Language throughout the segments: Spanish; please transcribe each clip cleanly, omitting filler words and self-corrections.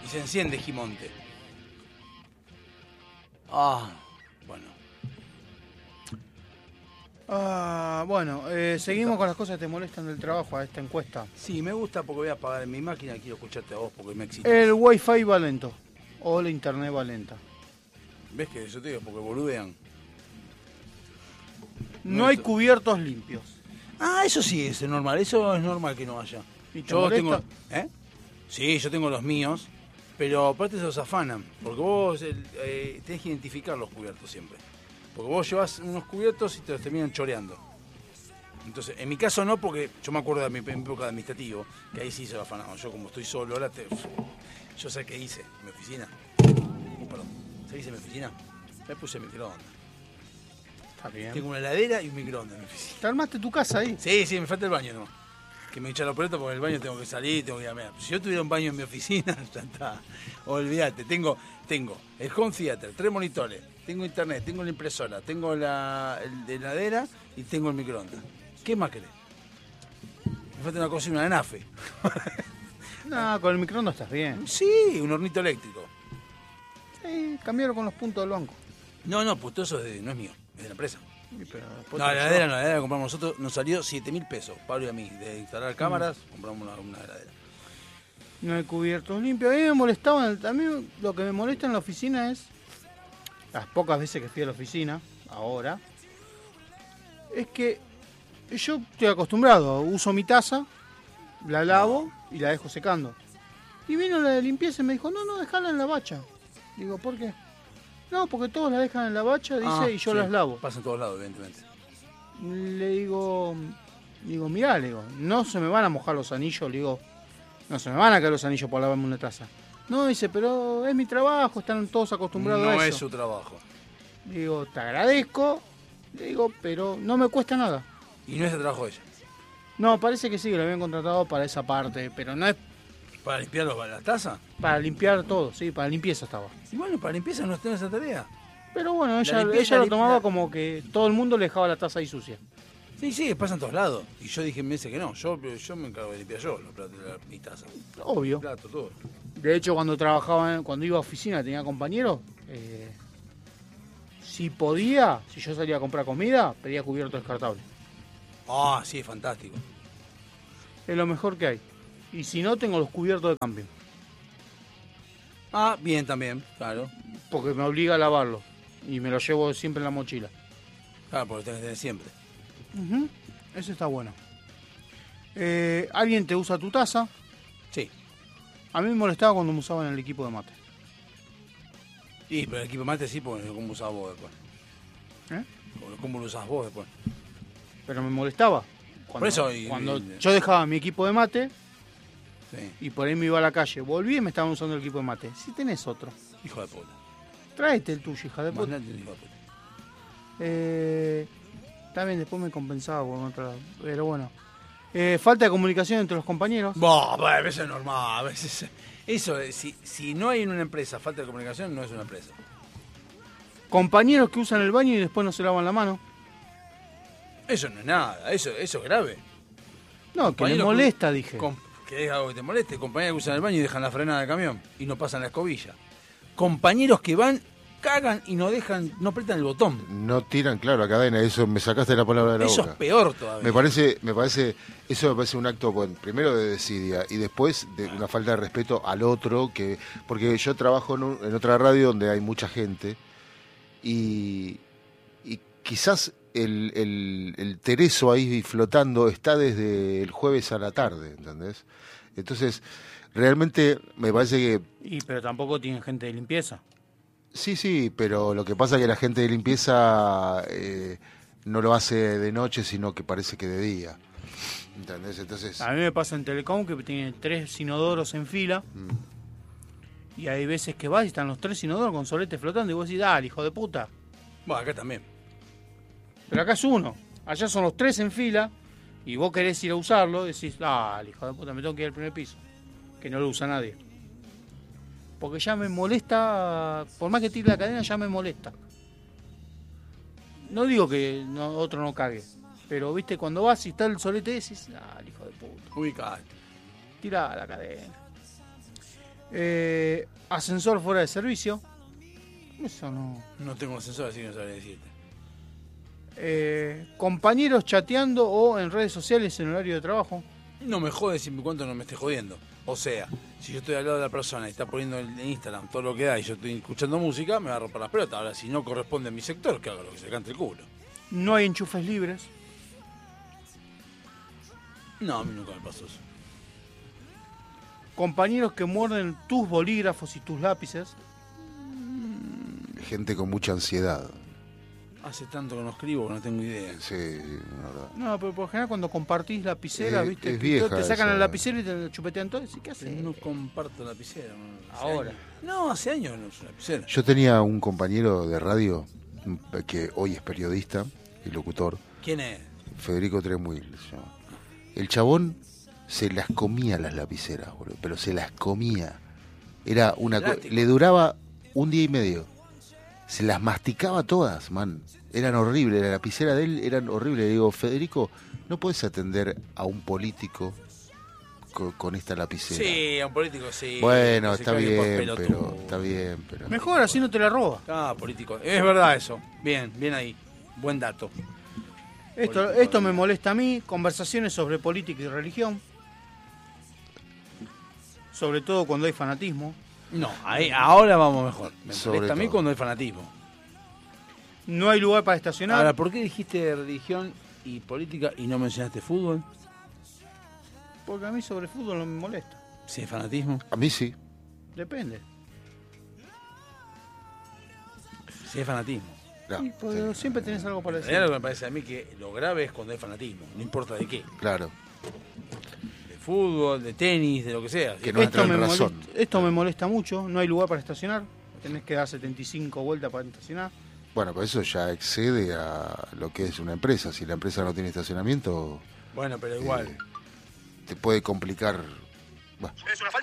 y se enciende Gimonte. Ah, bueno. Bueno, seguimos con las cosas que te molestan del trabajo a esta encuesta. Sí, me gusta porque voy a apagar mi máquina y quiero escucharte a vos porque me excita. El wifi va lento. O la internet va lenta. ¿Ves que yo te digo? Porque boludean. No hay cubiertos limpios. Ah, eso sí es normal. Eso es normal que no haya. ¿Y te Yo molesta? tengo... Sí, yo tengo los míos. Pero aparte se los afanan. Porque vos tenés que identificar los cubiertos siempre. Porque vos llevas unos cubiertos y te los terminan choreando. Entonces, en mi caso no, porque yo me acuerdo de mi época de administrativo, que ahí sí se lo afanaban. Yo como estoy solo, ahora yo sé qué hice en mi oficina. Perdón, ¿se dice en mi oficina? Le puse microondas. Está bien. Tengo una heladera y un microondas en mi oficina. ¿Te armaste tu casa ahí? Sí, me falta el baño nomás. Que me echa la pelota porque el baño tengo que salir, tengo que ir a mear. Si yo tuviera un baño en mi oficina, ya está. Olvídate, tengo el home theater, 3 monitores, tengo internet, tengo la impresora, tengo la heladera y tengo el microondas. ¿Qué más querés? Me falta una cocina, una nafe. No, con el microondas estás bien. Sí, un hornito eléctrico. Sí, cambiaron con los puntos del banco. No, pues todo eso no es mío, es de la empresa. Sí, pero después No, te la lo heladera llevas. la compramos nosotros, nos salió 7.000 pesos, Pablo y a mí, de instalar cámaras, compramos una heladera. No hay cubiertos limpios. A mí me molestaba, a mí lo que me molesta en la oficina es, las pocas veces que fui a la oficina, ahora, es que yo estoy acostumbrado, uso mi taza, la lavo y la dejo secando. Y vino la de limpieza y me dijo, no, dejala en la bacha. Digo, ¿por qué? No, porque todos la dejan en la bacha, dice, y yo sí, las lavo. Pasa en todos lados, evidentemente. Le digo, mirá, le digo, no se me van a mojar los anillos, le digo, no se me van a caer los anillos por lavarme una taza. No, dice, pero es mi trabajo, están todos acostumbrados a eso. No es su trabajo. Le digo, te agradezco, le digo, pero no me cuesta nada. Y no es el trabajo de ella. No, parece que sí, que lo habían contratado para esa parte, pero no es ¿Para limpiar las tazas? para limpiar todo, sí, para limpieza estaba. Y bueno, para limpieza no está en esa tarea. Pero bueno, La ella limpieza, lo tomaba como que todo el mundo le dejaba la taza ahí sucia. Sí, pasa en todos lados. Y yo dije meses que no. Yo me encargo de limpiar yo los platos, mi taza. Obvio. El plato, todo. De hecho, cuando iba a oficina, tenía compañeros, si yo salía a comprar comida, pedía cubierto descartable. Ah, sí, es fantástico. Es lo mejor que hay. Y si no, tengo los cubiertos de cambio. Ah, bien también, claro. Porque me obliga a lavarlo. Y me lo llevo siempre en la mochila. Claro, porque lo tenés que tener siempre. Eso está bueno. ¿Alguien te usa tu taza? Sí. A mí me molestaba cuando me usaban el equipo de mate. Y pero el equipo de mate sí, porque cómo usás vos después. ¿Cómo lo usás vos después? Pero me molestaba. Por eso, cuando yo dejaba mi equipo de mate Sí. y por ahí me iba a la calle, volví y me estaban usando el equipo de mate. Si tenés otro, Hijo de puta. tráete el tuyo, hija de puta. Mandate un hijo de puta. También después me compensaba con otra. Pero bueno. Falta de comunicación entre los compañeros. Bueno, eso es normal. A veces, eso, si no hay en una empresa falta de comunicación, no es una empresa. Compañeros que usan el baño y después no se lavan la mano. Eso no es nada, eso es grave. No, que me Compañeros molesta, dije. Que es algo que te moleste. Compañeros que usan el baño y dejan la frenada del camión y no pasan la escobilla. Compañeros que van, cagan y no apretan el botón. No tiran, claro, la cadena, eso me sacaste la palabra de la Eso boca. es peor todavía. Eso me parece un acto, bueno, primero de desidia y después de una falta de respeto al otro, porque yo trabajo en otra radio donde hay mucha gente y quizás el tereso ahí flotando está desde el jueves a la tarde, ¿entendés? Entonces, realmente me parece que... Pero tampoco tienen gente de limpieza. Sí, pero lo que pasa es que la gente de limpieza no lo hace de noche, sino que parece que de día. ¿Entendés? Entonces... A mí me pasa en Telecom que tienen 3 inodoros en fila. Y hay veces que vas y están los 3 inodoros con soletes flotando y vos decís, dale, hijo de puta. Bueno, acá también. Pero acá es uno. Allá son los 3 en fila y vos querés ir a usarlo y decís, dale, hijo de puta, me tengo que ir al primer piso. Que no lo usa nadie. Porque ya me molesta, por más que tire la cadena, ya me molesta. No digo que otro no cague, pero viste, cuando vas y está el solete decís, dale, hijo de puta, Ubicate. tira la cadena. Ascensor fuera de servicio. Eso no. No tengo ascensor, así que no sabría decirte. Compañeros chateando o en redes sociales en horario de trabajo. No me jode siempre y cuando no me esté jodiendo. O sea, si yo estoy al lado de la persona y está poniendo en Instagram todo lo que da y yo estoy escuchando música, me va a romper las pelotas. Ahora, si no corresponde a mi sector, que haga lo que se cante el culo. No hay enchufes libres. No, a mí nunca me pasó eso. Compañeros que muerden tus bolígrafos y tus lápices. Gente con mucha ansiedad. Hace tanto que no escribo que no tengo idea. Sí, la verdad. No, pero por lo general cuando compartís lapiceras, ¿viste? Es vieja te sacan esa. el lapicero y te lo chupetean todo. ¿Y qué haces? No comparto lapicera. No, Ahora. No, hace años no uso lapicera. Yo tenía un compañero de radio que hoy es periodista y locutor, ¿Quién es? Federico Tremuil. Se llama. El chabón se las comía las lapiceras, boludo, pero se las comía. Era una Plástico. le duraba un día y medio. Se las masticaba todas, man. Eran horribles, la lapicera de él eran horribles. Le digo, Federico, no puedes atender a un político con esta lapicera. Sí, a un político sí. Bueno, Se está cague por bien, pelotudo. pero... Mejor, así no te la roba. Ah, político. Es verdad eso. Bien, bien ahí. Buen dato. Esto me molesta a mí. Conversaciones sobre política y religión. Sobre todo cuando hay fanatismo. No, ahí, ahora vamos mejor. Me Sobre molesta a mí todo. cuando hay fanatismo. No hay lugar para estacionar. Ahora, ¿por qué dijiste religión y política y no mencionaste fútbol? Porque a mí sobre fútbol no me molesta. Si es fanatismo. A mí sí. Depende. Si es fanatismo. No, Sí, porque sí, siempre tenés algo para En decir. realidad lo que me parece a mí que lo grave es cuando hay fanatismo. No importa de qué. claro. De fútbol, de tenis, de lo que sea. Que no entra en razón. Esto me molesta mucho. No hay lugar para estacionar. Tenés que dar 75 vueltas para estacionar. Bueno, pero eso ya excede a lo que es una empresa. Si la empresa no tiene estacionamiento, Bueno, pero igual. te puede complicar. Bah, Es una falta.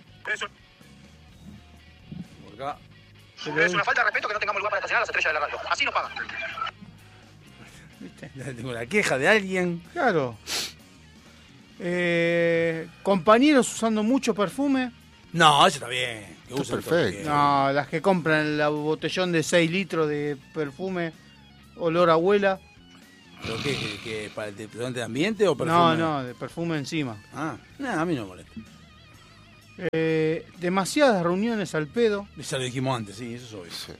Por acá. Es una falta de respeto que no tengamos lugar para estacionar a las estrellas de la radio. Así nos pagan. ¿Viste? Ya tengo la queja de alguien. Claro. Compañeros usando mucho perfume. No, eso está bien. Que Está usen perfecto. todo bien. No, las que compran el botellón de 6 litros de perfume, olor a abuela. ¿Pero qué? ¿Que para el detergente de ambiente o perfume? No, de perfume encima. Ah, no, a mí no me molesta. Demasiadas reuniones al pedo. Ya lo dijimos antes, sí, eso es obvio. sí.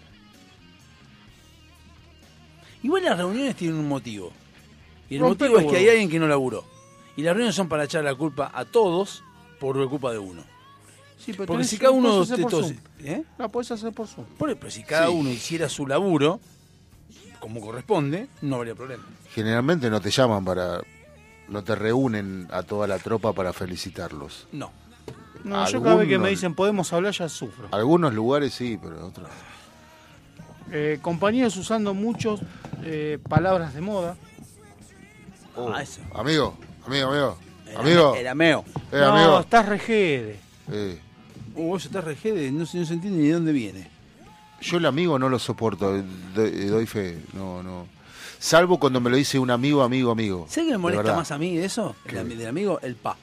Igual las reuniones tienen un motivo. Y el Romper motivo es los que hay huevos. alguien que no laburó. Y las reuniones son para echar la culpa a todos por la culpa de uno. Sí, pero Porque tenés- si cada lo uno podés hacer de por todos... Zoom. ¿Eh? La podés hacer por Zoom. Pero si cada Sí. uno hiciera su laburo, como corresponde, no habría problema. Generalmente no te llaman para... No te reúnen a toda la tropa para felicitarlos. No. No, yo cada vez que me Algunos- dicen podemos hablar ya sufro. Algunos lugares sí, pero otros... Compañeros usando muchos palabras de moda. Oh, eso. amigo. Era Amigo. Era meo. No, amigo. estás regede. Eso está regede, no se entiende ni de dónde viene. Yo el amigo no lo soporto, doy fe, no. Salvo cuando me lo dice un amigo. ¿Sabes qué me De molesta verdad. más a mí de eso? ¿Qué? Del amigo, el pa.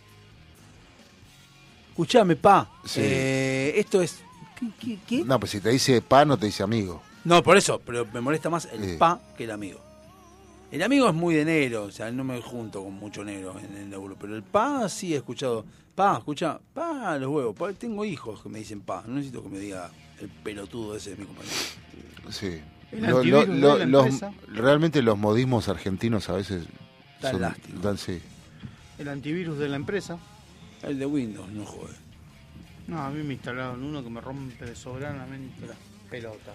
Escuchame, pa. Sí. Esto es... ¿Qué? No, pues si te dice pa, no te dice amigo. No, por eso, pero me molesta más el Sí. pa que el amigo. El amigo es muy de negro, o sea, no me junto con mucho negro en el laburo, pero el pa sí he escuchado. Pa, escucha, pa, los huevos. Pa, tengo hijos que me dicen pa, no necesito que me diga el pelotudo ese de mi compañero. Sí. El antivirus de la empresa. Realmente los modismos argentinos a veces Dan lástima. sí. El antivirus de la empresa. El de Windows, no jode. No, a mí me instalaron uno que me rompe de soberanamente la pelota.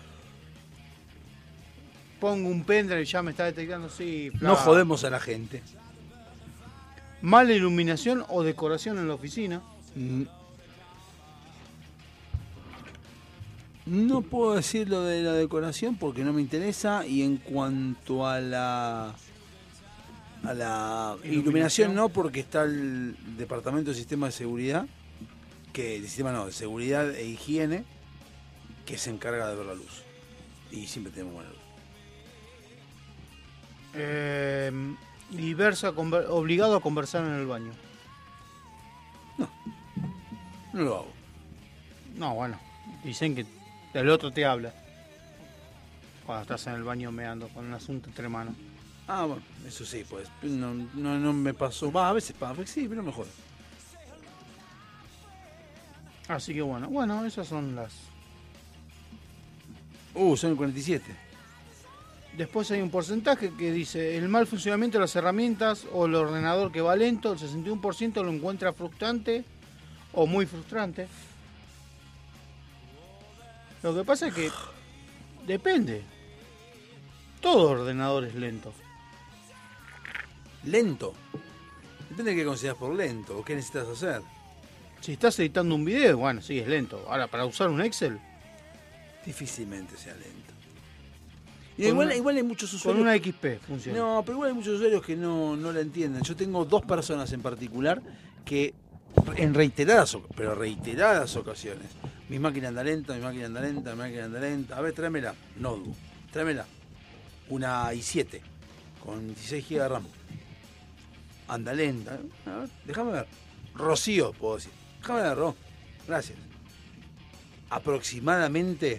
Pongo un pendrive y ya me está detectando, sí. No jodemos a la gente. Mala iluminación o decoración en la oficina. No puedo decir lo de la decoración porque no me interesa, y en cuanto a la iluminación no, porque está el departamento de sistema de seguridad, que el sistema no, de seguridad e higiene, que se encarga de ver la luz, y siempre tenemos buena luz. Obligado a conversar en el baño. No lo hago. No, bueno, dicen que el otro te habla. Cuando estás en el baño meando con un asunto entre manos. Ah, bueno, eso sí, pues. No me pasó. Va, a veces pasa, sí, pero no me jodas. Así que bueno, esas son las... Son el 47. Después hay un porcentaje que dice, el mal funcionamiento de las herramientas o el ordenador que va lento, el 61% lo encuentra frustrante o muy frustrante. Lo que pasa es que depende. Todo ordenador es lento. Lento. Depende de qué consideras por lento o qué necesitas hacer. Si estás editando un video, bueno, sí, es lento. Ahora, para usar un Excel, Difícilmente sea lento. Y Con igual, una- igual hay muchos con usuarios. una XP funciona. No, pero igual hay muchos usuarios que no la entienden. Yo tengo 2 personas en particular que en reiteradas ocasiones, mi máquina anda lenta, mi máquina anda lenta, mi máquina anda lenta. A ver, tráemela, notebook, tráemela. Una i7 con 16 GB de RAM. Anda lenta. A ver, déjame ver. Rocío, puedo decir. Déjame ver, Ro. Gracias. Aproximadamente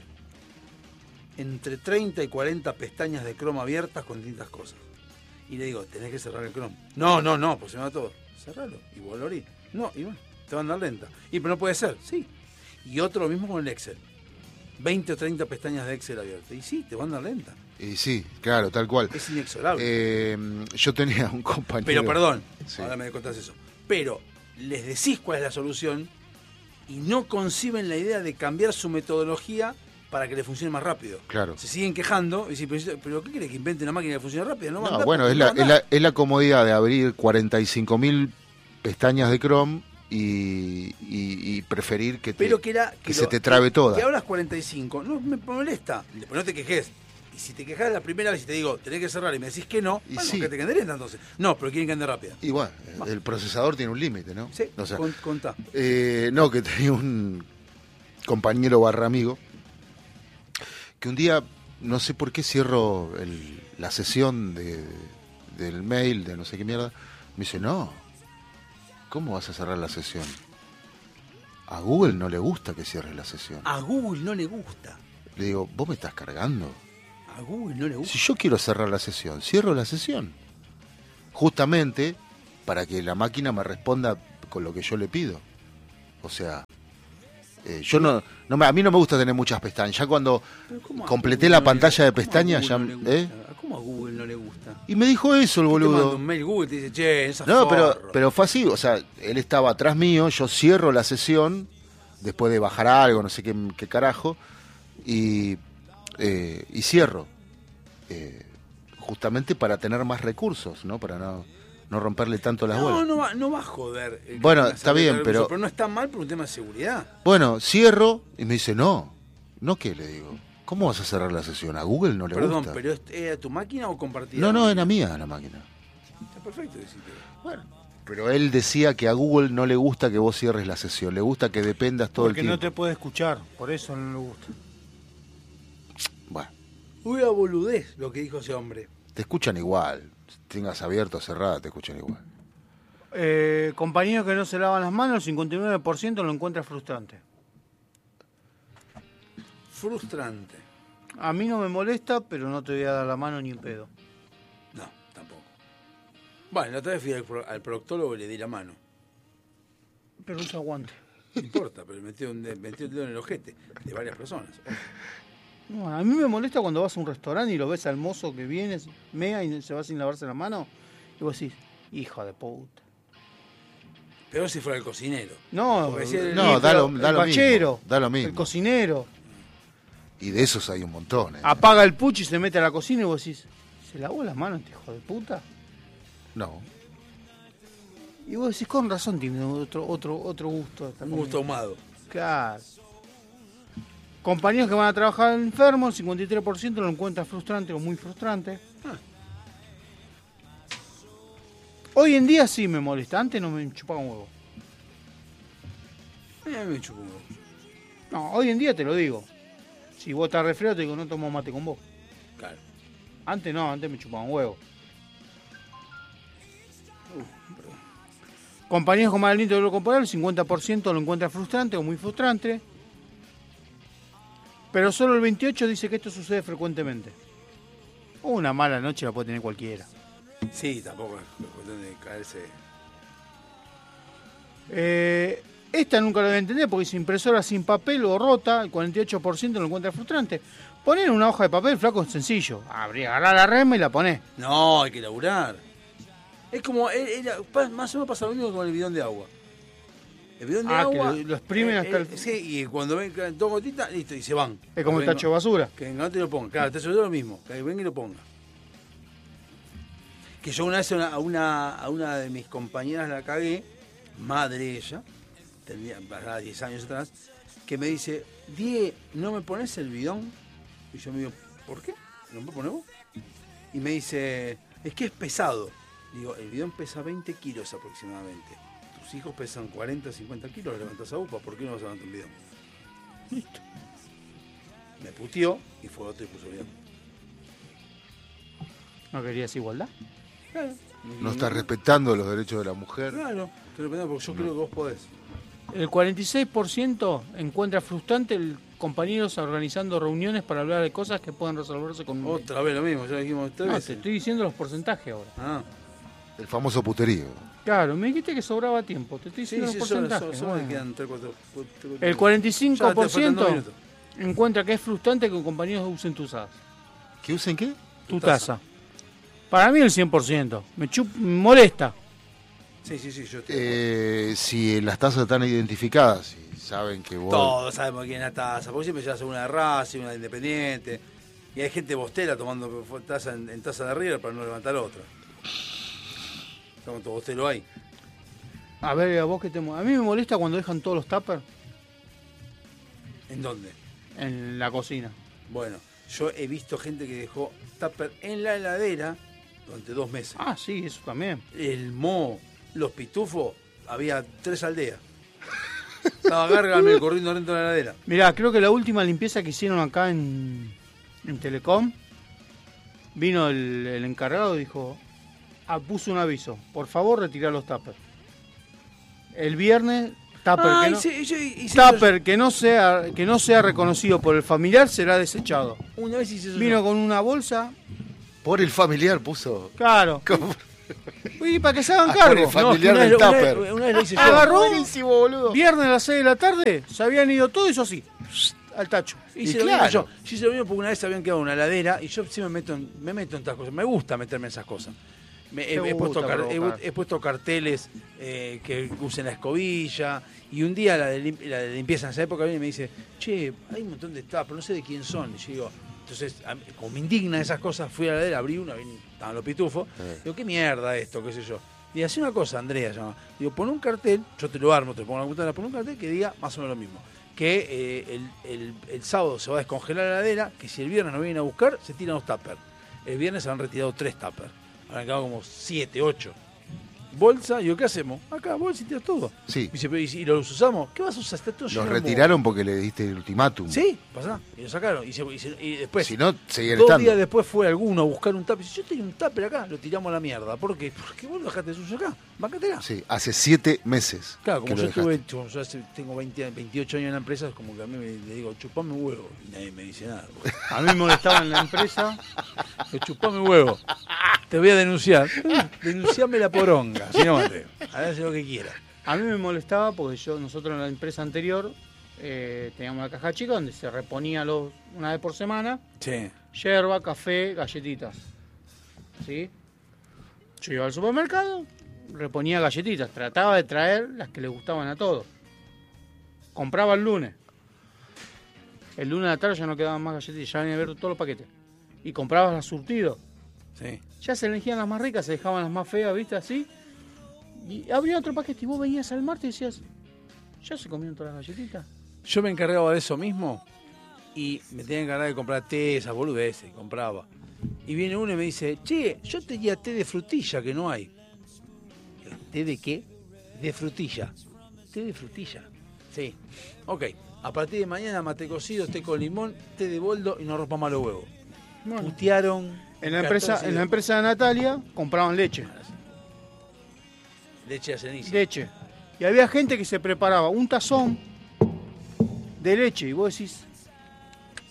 entre 30 y 40 pestañas de Chrome abiertas con distintas cosas. Y le digo, tenés que cerrar el Chrome. No, pues se me va todo. Cerralo y volví. No, y bueno, te va a andar lenta. Y pero no puede ser, sí. Y otro lo mismo con el Excel. 20 o 30 pestañas de Excel abiertas. Y sí, te va a andar lenta. Y sí, claro, tal cual. Es inexorable. Yo tenía un compañero... Pero perdón, Sí. ahora me contás eso. Pero les decís cuál es la solución y no conciben la idea de cambiar su metodología para que le funcione más rápido. Claro. Se siguen quejando y dicen, pero ¿qué quiere que invente una máquina que funcione rápido? No, va a No, andar bueno, porque es no va a andar. es la comodidad de abrir 45.000 pestañas de Chrome y preferir que, Pero que se te trabe toda. Que abras 45, no me molesta. Pero no te quejes. Y si te quejas la primera vez y te digo, tenés que cerrar y me decís que no, Y bueno, sí. que te quede lenta entonces. No, pero quieren que ande rápida. Y bueno, el procesador tiene un límite, ¿no? Sí, O sea, contá. no, que tenía un compañero barra amigo que un día, no sé por qué cierro la sesión del mail, de no sé qué mierda, me dice, no, ¿cómo vas a cerrar la sesión? A Google no le gusta que cierres la sesión. A Google no le gusta. Le digo, ¿vos me estás cargando? A Google no le gusta. Si yo quiero cerrar la sesión, cierro la sesión. Justamente para que la máquina me responda con lo que yo le pido. O sea, yo a mí no me gusta tener muchas pestañas. Ya cuando Pero ¿cómo a completé Google la no le- pantalla de cómo a pestañas, Google ya... no le gusta? ¿eh? ¿Cómo a Google no le gusta? Y me dijo eso el Te manda boludo. un mail Google y te dice, che, esa No, forro. pero fue así. O sea, él estaba atrás mío, yo cierro la sesión, después de bajar algo, no sé qué carajo, y cierro. Justamente para tener más recursos, ¿no? Para no romperle tanto las bolas. No va a joder. Bueno, que tengas está bien, recursos, pero- Pero no está mal por un tema de seguridad. Bueno, cierro y me dice, no qué, le digo. ¿Cómo vas a cerrar la sesión? A Google no le Perdón, gusta. pero ¿era tu máquina o compartida? No, era mía la máquina. Está perfecto decirte. Bueno, pero él decía que a Google no le gusta que vos cierres la sesión, le gusta que dependas todo Porque el no tiempo. te puede escuchar, por eso no le gusta. Bueno, Una boludez lo que dijo ese hombre. te escuchan igual. Tengas abierto o cerrada, te escuchan igual. Compañeros que no se lavan las manos, el 59% lo encuentra frustrante. Frustrante. A mí no me molesta, pero no te voy a dar la mano ni en pedo. No, tampoco. Bueno, la otra vez fui al proctólogo y le di la mano. Pero usa guante. No importa, pero metió el dedo en el ojete de varias personas. No, a mí me molesta cuando vas a un restaurante y lo ves al mozo que viene, mea y se va sin lavarse la mano. Y vos decís, hijo de puta. Peor si fuera el cocinero. No, Porque si el- No, da lo el mismo, bachero, da lo mismo. el cocinero. Y de esos hay un montón. Apaga el pucho y se mete a la cocina y vos decís, ¿se lavó las manos este hijo de puta? No. Y vos decís, con razón tiene otro gusto. esta Un comida. gusto ahumado. Claro. Compañeros que van a trabajar enfermos, el 53% lo encuentra frustrante o muy frustrante. Ah. Hoy en día sí me molesta, antes no me chupaba un huevo. A mí me chupó un huevo. No, hoy en día te lo digo. Si vos estás resfriado, te digo, no tomo mate con vos. Claro. Antes no, antes me chupaba un huevo. Compañeros con mal aliento corporal, el 50% lo encuentra frustrante o muy frustrante. Pero solo el 28 dice que esto sucede frecuentemente. Una mala noche la puede tener cualquiera. Sí, tampoco es cuestión de caerse. Esta nunca la voy a entender porque es impresora sin papel o rota, el 48% lo encuentra frustrante. Poner una hoja de papel, flaco, es sencillo. Agarrar la rema y la ponés. No, hay que laburar. Es como, más o menos pasa lo mismo con el bidón de agua. El bidón de agua... que lo exprimen hasta el... Sí, y cuando ven 2 gotitas, listo, y se van. Es como el tacho de basura. Que no te lo pongan. Claro, el tacho de basura es lo mismo. Que venga y lo ponga. Que yo una vez a una de mis compañeras la cagué, madre ella, tenía 10 años atrás, que me dice, Die, ¿no me pones el bidón? Y yo me digo, ¿por qué? ¿No me pones vos? Y me dice, es que es pesado. Digo, el bidón pesa 20 kilos aproximadamente. Tus hijos pesan 40, 50 kilos, lo levantás a UPA, ¿por qué no vas a levantar un bidón? Listo. Me puteó y fue otro y puso bidón. ¿No querías igualdad? Claro. No estás respetando los derechos de la mujer. Claro, estoy respetando porque yo creo que vos podés. El 46% encuentra frustrante el compañeros organizando reuniones para hablar de cosas que pueden resolverse con... Otra vez lo mismo, ya lo dijimos 3 No, veces. te estoy diciendo los porcentajes ahora. Ah. El famoso puterío. Claro, me dijiste que sobraba tiempo, te estoy Sí, diciendo sí, los solo porcentajes. me Bueno. quedan 3, 4... El Ya, te faltan 2 45% minutos. encuentra que es frustrante que compañeros usen tus taza. ¿Que usen qué? Tu taza. Para mí el 100%. Me molesta. Sí, yo estoy Si las tazas están identificadas y saben que vos... Todos sabemos quién es la taza, porque siempre llevas una de Racing, una de Independiente, y hay gente bostera tomando taza en taza de River para no levantar otra. ¿Cuánto bostero hay? A ver, a vos que a mí me molesta cuando dejan todos los tuppers ¿En dónde? en la cocina. Bueno, yo he visto gente que dejó tupper en la heladera durante 2 meses. Ah, sí, eso también. El moho, los pitufos, había 3 aldeas. Estaba Gárgame corriendo dentro de la heladera. Mirá, creo que la última limpieza que hicieron acá en Telecom, vino el encargado y dijo, puso un aviso, por favor retirar los tuppers. El viernes, tupper que no sea reconocido por el familiar será desechado. Una vez hice eso. Vino con una bolsa, Por el familiar puso... claro, ¿Cómo? y para que se hagan Por cargo. el familiar una del vez- una tupper. vez- una vez lo hice yo. Agarró, Buenísimo, boludo. viernes a las 6 de la tarde, se habían ido todos y yo así, al tacho. Hice Y lo mismo claro. yo. Yo hice lo mismo porque una vez habían quedado en una heladera y yo sí me meto en estas cosas. Me gusta meterme en esas cosas. He puesto carteles que usen la escobilla. Y un día la de limpieza en esa época viene y me dice, che, hay un montón de tapas, no sé de quién son. Y yo digo, entonces, como me indignan esas cosas, fui a la heladera, abrí una, estaban los pitufos. Digo, qué mierda esto, qué sé yo. Y hacía una cosa, Andrea llama. Digo, pon un cartel, yo te lo armo, te lo pongo en la computadora, pon un cartel que diga más o menos lo mismo. Que el sábado se va a descongelar la heladera, que si el viernes nos vienen a buscar, se tiran los tuppers. El viernes se han retirado 3 tuppers. Han quedado como 7, 8. Bolsa, y digo, ¿qué hacemos? Acá, bolsa y tiras todo. Sí. Y, y los usamos. ¿Qué vas a usar? Está todo lleno Los de retiraron porque le diste el ultimátum. Sí, pasá. Y lo sacaron. Y después, Si no, seguían 2 estando. días después fue alguno a buscar un tupper. Dice, yo tenía un tupper acá, lo tiramos a la mierda. ¿Por qué? Porque vos lo dejaste suyo acá. Bancatela. Sí, hace 7 meses. Claro, que como lo yo dejaste. tengo 28 años en la empresa, es como que a mí le digo, chupame un huevo. Y nadie me dice nada. A mí me molestaba en la empresa. Chupame un huevo. Te voy a denunciar. Denunciame la poronga. Si no, Mateo. Hágase lo que quiera. A mí me molestaba porque nosotros en la empresa anterior teníamos una caja chica donde se reponía una vez por semana Sí. yerba, café, galletitas. ¿Sí? Yo iba al supermercado, reponía galletitas, trataba de traer las que le gustaban a todos. Compraba el lunes. El lunes a la tarde ya no quedaban más galletitas, ya venían abiertos todos los paquetes. Y comprabas las surtidos. Sí. Ya se elegían las más ricas, se dejaban las más feas, ¿viste? Así. Y abría otro paquete y vos venías al martes y decías, ¿ya se comieron todas las galletitas? Yo me encargaba de eso mismo y me tenía que encargar de comprar té, esas boludeces, compraba. Y viene uno y me dice, che, yo tenía té de frutilla que no hay. ¿Té de qué? De frutilla. Té de frutilla. Sí. Ok. A partir de mañana mate cocido, té con limón, té de boldo y no rompamos los huevos. Bueno, Putearon. en la empresa de Natalia compraban leche. Leche de ceniza. Leche. Y había gente que se preparaba un tazón de leche y vos decís,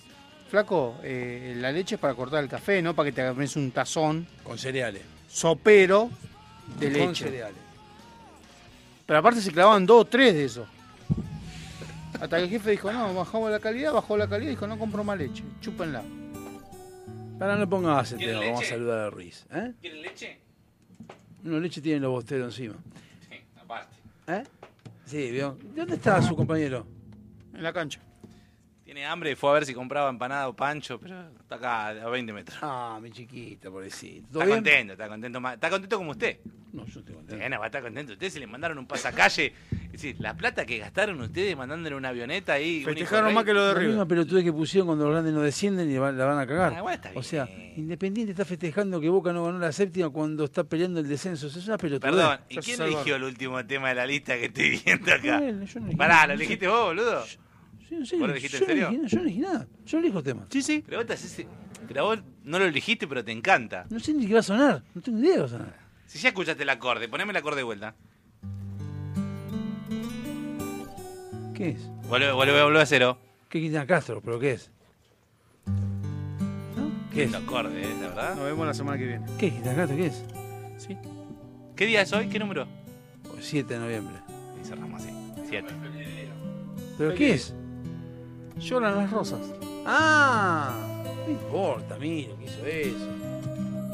flaco, la leche es para cortar el café, no para que te agarres un tazón Con cereales. sopero de Con leche. cereales. Pero aparte se clavaban 2 o 3 de esos. Hasta que el jefe dijo, no, bajó la calidad, dijo, no compro más leche, chúpenla. Para no pongas ese ¿Quieren tema, vamos a leche? saludar a Ruiz. ¿Eh? ¿Quieren leche? No, leche tienen los bosteros encima. Sí, aparte. ¿Eh? Sí, ¿vio? ¿Dónde está su compañero? En la cancha. Tiene hambre y fue a ver si compraba empanada o pancho, pero está acá a 20 metros. Ah, mi chiquita, pobrecito. ¿Todo Está bien? contento, está contento. Está contento como usted. No, yo estoy contento. Bueno, va a estar contento. Ustedes se le mandaron un pasacalle. Es decir, la plata que gastaron ustedes mandándole una avioneta ahí. un Festejaron hijo más que rey. lo de La River. misma pelotudez que pusieron cuando los grandes no descienden y la van a cagar. Ah, igual está O sea, bien. Independiente está festejando que Boca no ganó la séptima cuando está peleando el descenso. Eso es una pelotudez. Perdón, ¿y Ya se quién salvaron. eligió el último tema de la lista que estoy viendo acá? Bueno, yo no elegí Pará, nada. ¿lo elegiste vos, boludo? Sí, en serio. ¿Vos lo dijiste en Yo no serio? elegí nada, yo no elegí nada. Yo elijo temas. Sí, sí. Pero vos no lo elegiste, pero te encanta. No sé ni qué va a sonar. No tengo idea qué va a sonar. Si ya escuchaste el acorde, poneme el acorde de vuelta. ¿Qué es? Volvé a cero. ¿Qué Quintana Castro? ¿Pero qué es? ¿No? ¿Qué es? Lindo acorde, la verdad. Nos vemos la semana que viene. ¿Qué es Quintana Castro? ¿Qué es? ¿Sí? ¿Qué día es hoy? ¿Qué número? 7 de noviembre. Y cerramos así. 7. ¿Pero qué es? Lloran las rosas. ¡Ah! No importa, mira que hizo eso.